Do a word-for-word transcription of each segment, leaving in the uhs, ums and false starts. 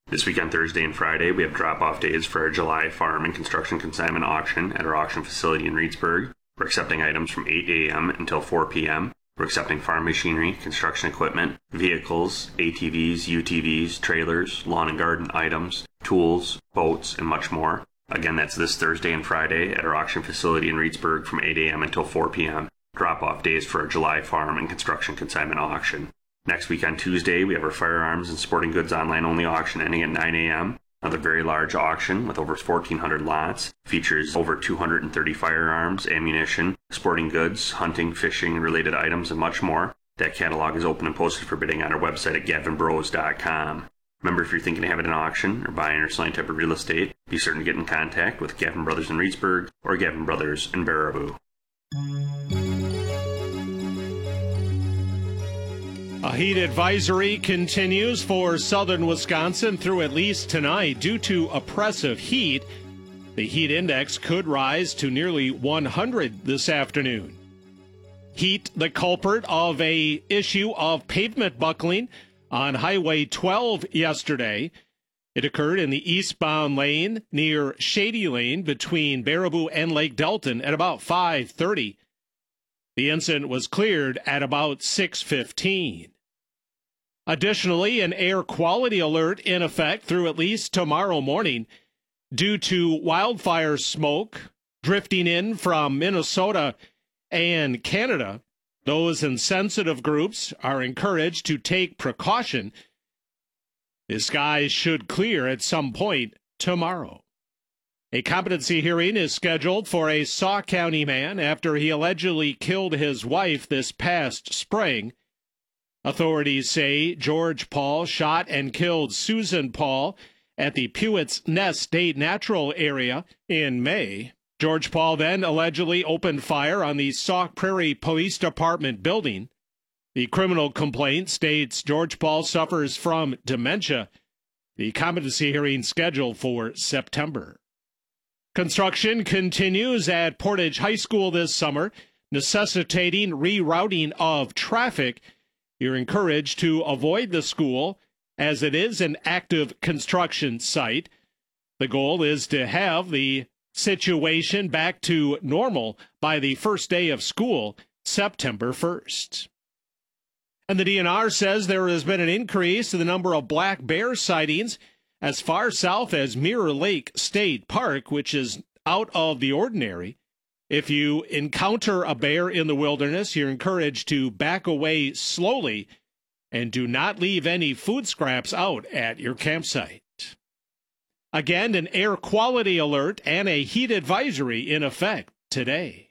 This weekend, Thursday and Friday, we have drop-off days for our July farm and construction consignment auction at our auction facility in Reedsburg. We're accepting items from eight a.m. until four p.m. We're accepting farm machinery, construction equipment, vehicles, A T Vs, U T Vs, trailers, lawn and garden items, tools, boats, and much more. Again, that's this Thursday and Friday at our auction facility in Reedsburg from eight a.m. until four p.m. Drop-off days for our July farm and construction consignment auction. Next week on Tuesday, we have our firearms and sporting goods online-only auction ending at nine a.m. Another very large auction with over fourteen hundred lots. Features over two hundred thirty firearms, ammunition, sporting goods, hunting, fishing, and related items, and much more. That catalog is open and posted for bidding on our website at gavin bros dot com. Remember, if you're thinking of having an auction or buying or selling type of real estate, be certain to get in contact with Gavin Brothers in Reedsburg or Gavin Brothers in Baraboo. A heat advisory continues for southern Wisconsin through at least tonight due to oppressive heat. The heat index could rise to nearly one hundred this afternoon. Heat, the culprit of a issue of pavement buckling on Highway twelve yesterday. It occurred in the eastbound lane near Shady Lane between Baraboo and Lake Delton at about five thirty. The incident was cleared at about six fifteen. Additionally, an air quality alert in effect through at least tomorrow morning due to wildfire smoke drifting in from Minnesota and Canada. Those in sensitive groups are encouraged to take precaution. The skies should clear at some point tomorrow. A competency hearing is scheduled for a Sauk County man after he allegedly killed his wife this past spring. Authorities say George Paul shot and killed Susan Paul at the Pewett's Nest State Natural Area in May. George Paul then allegedly opened fire on the Sauk Prairie Police Department building. The criminal complaint states George Paul suffers from dementia. The competency hearing scheduled for September. Construction continues at Portage High School this summer, necessitating rerouting of traffic. You're encouraged to avoid the school as it is an active construction site. The goal is to have the situation back to normal by the first day of school, September first. And the D N R says there has been an increase in the number of black bear sightings as far south as Mirror Lake State Park, which is out of the ordinary. If you encounter a bear in the wilderness, you're encouraged to back away slowly and do not leave any food scraps out at your campsite. Again, an air quality alert and a heat advisory in effect today.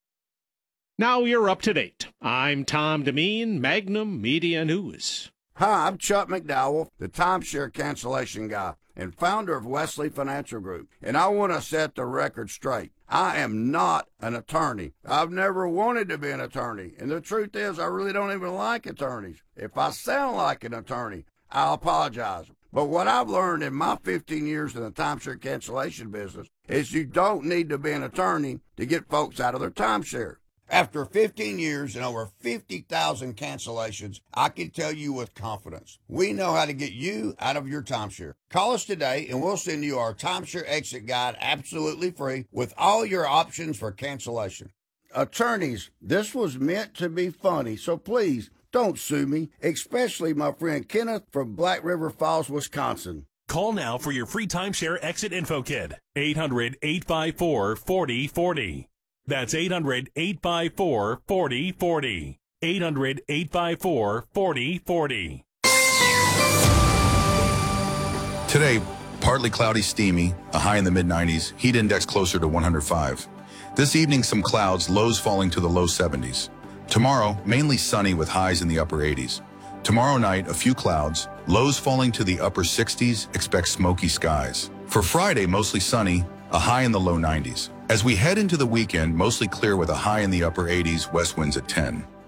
Now you're up to date. I'm Tom Demeen, Magnum Media News. Hi, I'm Chuck McDowell, the timeshare cancellation guy and founder of Wesley Financial Group, and I want to set the record straight. I am not an attorney. I've never wanted to be an attorney, and the truth is I really don't even like attorneys. If I sound like an attorney, I'll apologize. But what I've learned in my fifteen years in the timeshare cancellation business is you don't need to be an attorney to get folks out of their timeshare. After fifteen years and over fifty thousand cancellations, I can tell you with confidence, we know how to get you out of your timeshare. Call us today and we'll send you our timeshare exit guide absolutely free with all your options for cancellation. Attorneys, this was meant to be funny, so please don't sue me, especially my friend Kenneth from Black River Falls, Wisconsin. Call now for your free timeshare exit info kit. eight hundred, eight five four, four oh four oh. That's eight hundred, eight five four, four oh four oh. eight hundred, eight five four, four oh four oh. Today, partly cloudy, steamy, a high in the mid nineties, heat index closer to one hundred five. This evening, some clouds, lows falling to the low seventies. Tomorrow, mainly sunny with highs in the upper eighties. Tomorrow night, a few clouds, lows falling to the upper sixties, expect smoky skies. For Friday, mostly sunny, a high in the low nineties. As we head into the weekend, mostly clear with a high in the upper eighties, west winds at ten.